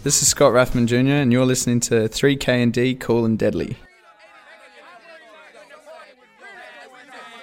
This is Scott Rathman Jr. and you're listening to 3K&D Cool and Deadly.